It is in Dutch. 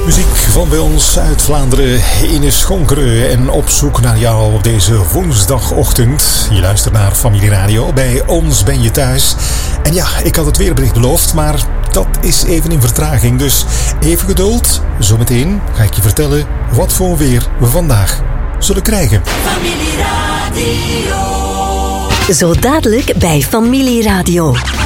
Muziek van bij ons uit Vlaanderen, in Schonkeren en op zoek naar jou op deze woensdagochtend. Je luistert naar Familie Radio, bij ons ben je thuis. En ja, ik had het weerbericht beloofd, maar dat is even in vertraging, dus even geduld. Zometeen ga ik je vertellen wat voor weer we vandaag zullen krijgen. Familie Radio. Zo dadelijk bij Familie Radio.